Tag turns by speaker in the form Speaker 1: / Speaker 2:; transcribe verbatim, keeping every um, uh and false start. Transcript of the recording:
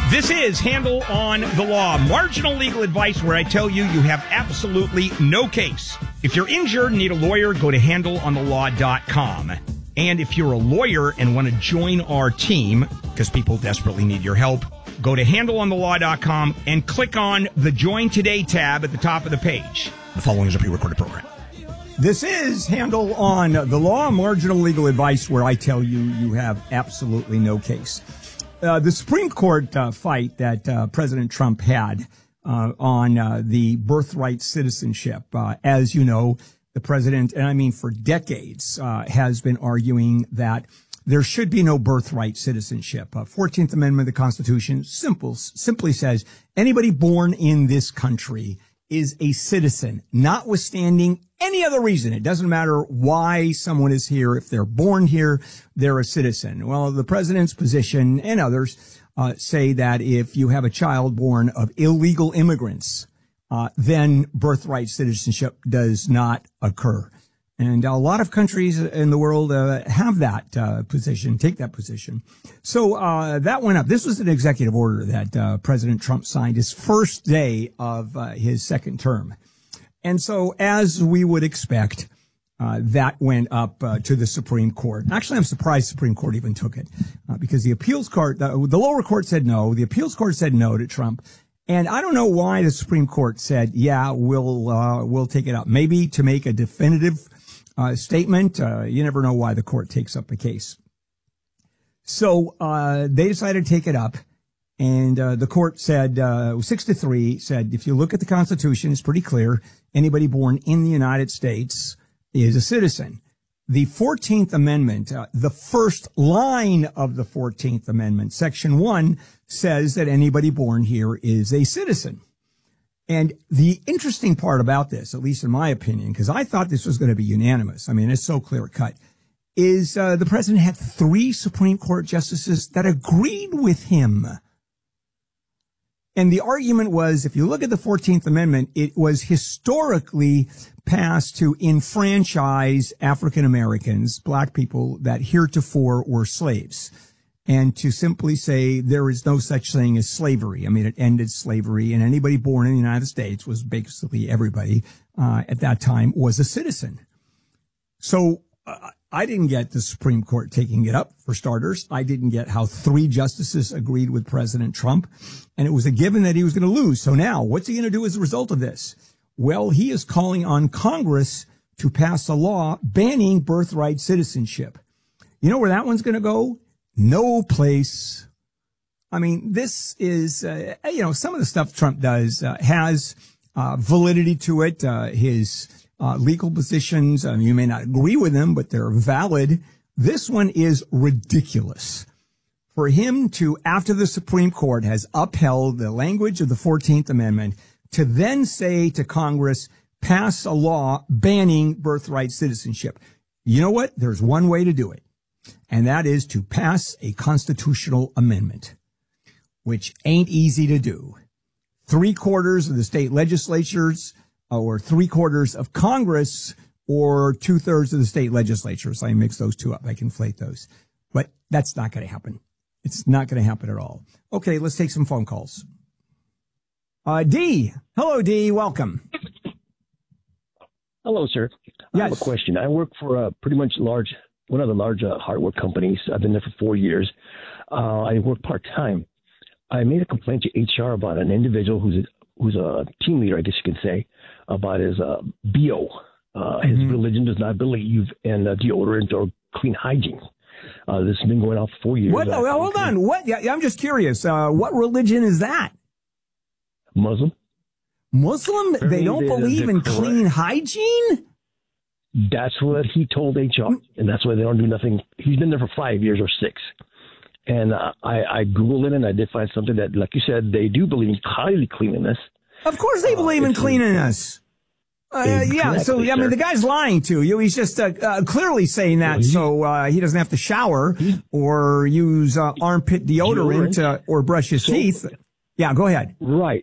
Speaker 1: This is Handle on the Law, marginal legal advice where I tell you you have absolutely no case. If you're injured and need a lawyer, go to handle on the law dot com. And if you're a lawyer and want to join our team, because people desperately need your help, go to handle on the law dot com and click on the Join Today tab at the top of the page. The following is a pre-recorded program. This is Handle on the Law, marginal legal advice where I tell you you have absolutely no case. Uh, the Supreme Court uh, fight that uh, President Trump had uh, on uh, the birthright citizenship, uh, as you know, the president, and I mean for decades, uh, has been arguing that there should be no birthright citizenship. Uh, fourteenth Amendment of the Constitution simple, simply says anybody born in this country is a citizen, notwithstanding any other reason. It doesn't matter why someone is here. If they're born here, they're a citizen. Well, the president's position and others uh, say that if you have a child born of illegal immigrants, uh, then birthright citizenship does not occur. And a lot of countries in the world uh, have that uh, position, take that position. So uh, that went up. This was an executive order that uh, President Trump signed his first day of uh, his second term. And so, as we would expect, uh, that went up uh, to the Supreme Court. Actually, I'm surprised the Supreme Court even took it uh, because the appeals court, the, the lower court said no. The appeals court said no to Trump. And I don't know why the Supreme Court said, yeah, we'll, uh, we'll take it up. Maybe to make a definitive uh, statement. Uh, you never know why the court takes up a case. So, uh, they decided to take it up. And uh, the court said, uh, six to three, said, if you look at the Constitution, it's pretty clear. Anybody born in the United States is a citizen. The fourteenth Amendment, uh, the first line of the fourteenth Amendment, Section one, says that anybody born here is a citizen. And the interesting part about this, at least in my opinion, because I thought this was going to be unanimous, I mean, it's so clear cut, is uh, the president had three Supreme Court justices that agreed with him. And the argument was, if you look at the fourteenth Amendment, it was historically passed to enfranchise African Americans, black people that heretofore were slaves, and to simply say there is no such thing as slavery. I mean, it ended slavery, and anybody born in the United States was basically everybody uh, at that time was a citizen. So uh, I didn't get the Supreme Court taking it up, for starters. I didn't get how three justices agreed with President Trump. And it was a given that he was going to lose. So now, what's he going to do as a result of this? Well, he is calling on Congress to pass a law banning birthright citizenship. You know where that one's going to go? No place. I mean, this is, uh, you know, some of the stuff Trump does uh, has uh, validity to it. Uh, his uh, legal positions, um, you may not agree with them, but they're valid. This one is ridiculous. For him to, after the Supreme Court has upheld the language of the fourteenth Amendment, to then say to Congress, pass a law banning birthright citizenship. You know what? There's one way to do it, and that is to pass a constitutional amendment, which ain't easy to do. Three quarters of the state legislatures, or three quarters of Congress, or two thirds of the state legislatures. I mix those two up. I conflate those. But that's not going to happen. It's not going to happen at all. Okay, let's take some phone calls. Uh, D. Hello, D. Welcome.
Speaker 2: Hello, sir. I
Speaker 1: Yes.
Speaker 2: have a question. I work for a pretty much large, one of the large uh, hardware companies. I've been there for four years. Uh, I work part-time. I made a complaint to H R about an individual who's a, who's a team leader, I guess you can say, about his uh, B O. Uh, his mm-hmm. religion does not believe in uh, deodorant or clean hygiene. Uh, this has been going on for four years.
Speaker 1: What? Oh, hold on. What? Yeah, I'm just curious. Uh, what religion is that?
Speaker 2: Muslim.
Speaker 1: Muslim? They don't believe in clean hygiene?
Speaker 2: That's what he told H R, and that's why they don't do nothing. He's been there for five years or six. And uh, I, I Googled it, and I did find something that, like you said, they do believe in highly cleanliness.
Speaker 1: Of course they believe uh, in cleanliness. Uh, exactly, yeah, so, I mean, the guy's lying to you. He's just uh, uh, clearly saying that well, he, so uh, he doesn't have to shower he, or use uh, armpit deodorant, deodorant. Uh, or brush his so, teeth. Yeah, go ahead.
Speaker 2: Right.